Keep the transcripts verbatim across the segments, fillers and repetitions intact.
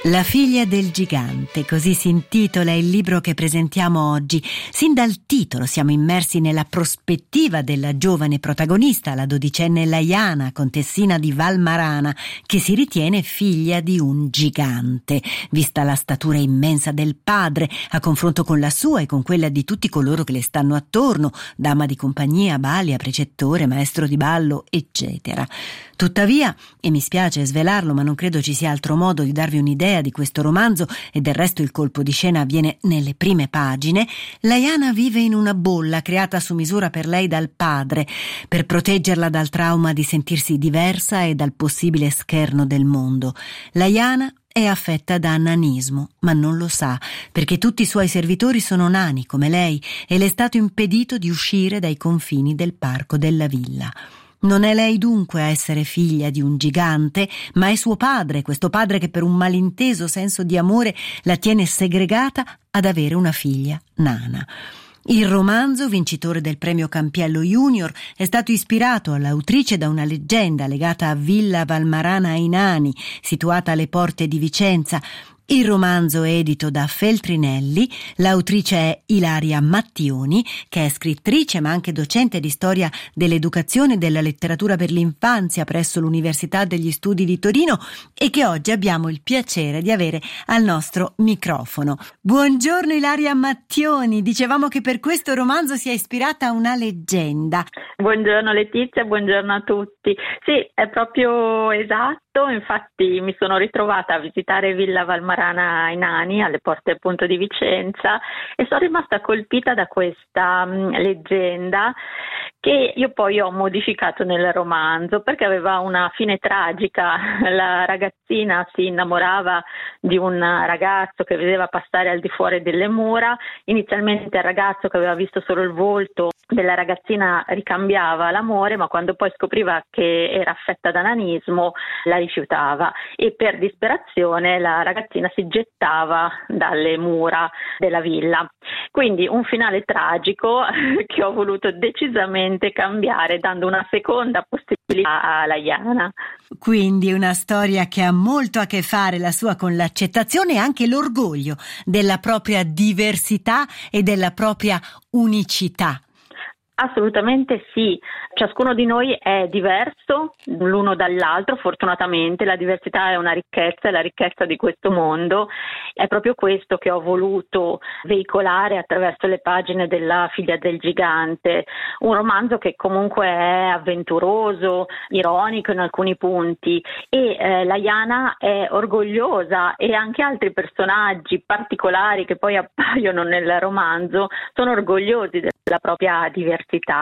La figlia del gigante, così si intitola il libro che presentiamo oggi. Sin dal titolo siamo immersi nella prospettiva della giovane protagonista, la dodicenne Laiana, contessina di Valmarana, che si ritiene figlia di un gigante. Vista la statura immensa del padre, a confronto con la sua e con quella di tutti coloro che le stanno attorno, dama di compagnia, balia, precettore, maestro di ballo, eccetera. Tuttavia, e mi spiace svelarlo, ma non credo ci sia altro modo di darvi un'idea di questo romanzo, e del resto il colpo di scena avviene nelle prime pagine, Laiana vive in una bolla creata su misura per lei dal padre, per proteggerla dal trauma di sentirsi diversa e dal possibile scherno del mondo. Laiana è affetta da nanismo, ma non lo sa, perché tutti i suoi servitori sono nani come lei e le è stato impedito di uscire dai confini del parco della villa. Non è lei dunque a essere figlia di un gigante, ma è suo padre, questo padre che per un malinteso senso di amore la tiene segregata ad avere una figlia nana. Il romanzo, vincitore del premio Campiello Junior, è stato ispirato all'autrice da una leggenda legata a Villa Valmarana ai Nani, situata alle porte di Vicenza. Il romanzo è edito da Feltrinelli, l'autrice è Ilaria Mattioni, che è scrittrice ma anche docente di storia dell'educazione e della letteratura per l'infanzia presso l'Università degli Studi di Torino e che oggi abbiamo il piacere di avere al nostro microfono. Buongiorno Ilaria Mattioni, dicevamo che per questo romanzo si è ispirata a una leggenda. Buongiorno Letizia, buongiorno a tutti. Sì, è proprio esatto, infatti mi sono ritrovata a visitare Villa Valmarana ai Nani, alle porte appunto di Vicenza, e sono rimasta colpita da questa mh, leggenda che io poi ho modificato nel romanzo perché aveva una fine tragica. La ragazzina si innamorava di un ragazzo che vedeva passare al di fuori delle mura. Inizialmente il ragazzo, che aveva visto solo il volto della ragazzina, ricambiava l'amore, ma quando poi scopriva che era affetta da nanismo la rifiutava e per disperazione la ragazzina si gettava dalle mura della villa. Quindi un finale tragico che ho voluto decisamente cambiare, dando una seconda possibilità a Laiana. Quindi una storia che ha molto a che fare, la sua, con l'accettazione e anche l'orgoglio della propria diversità e della propria unicità. Assolutamente sì, ciascuno di noi è diverso l'uno dall'altro, fortunatamente la diversità è una ricchezza, è la ricchezza di questo mondo. È proprio questo che ho voluto veicolare attraverso le pagine della figlia del gigante, un romanzo che comunque è avventuroso, ironico in alcuni punti, e eh, Laiana è orgogliosa, e anche altri personaggi particolari che poi appaiono nel romanzo sono orgogliosi della propria diversità.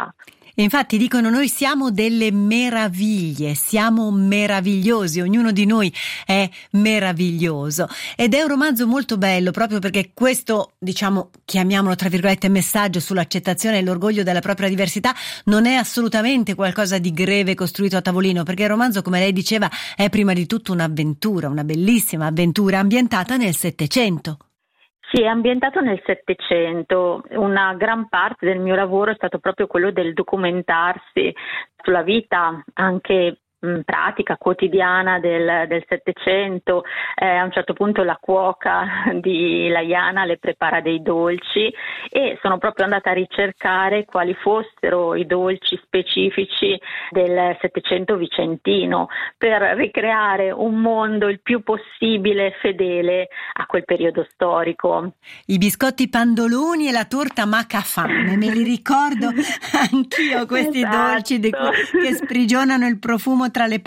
Infatti dicono: noi siamo delle meraviglie, siamo meravigliosi, ognuno di noi è meraviglioso, ed è un romanzo molto bello proprio perché questo, diciamo, chiamiamolo tra virgolette messaggio sull'accettazione e l'orgoglio della propria diversità non è assolutamente qualcosa di greve costruito a tavolino, perché il romanzo, come lei diceva, è prima di tutto un'avventura, una bellissima avventura ambientata nel Settecento. Sì, è ambientato nel Settecento. Una gran parte del mio lavoro è stato proprio quello del documentarsi sulla vita anche mh, pratica, quotidiana del, del Settecento. Eh, a un certo punto la cuoca di Laiana le prepara dei dolci e sono proprio andata a ricercare quali fossero i dolci specifici del Settecento vicentino per ricreare un mondo il più possibile fedele a quel periodo storico. I biscotti pandoloni e la torta macafame, me li ricordo anch'io questi Esatto. dolci di cui, che sprigionano il profumo tra le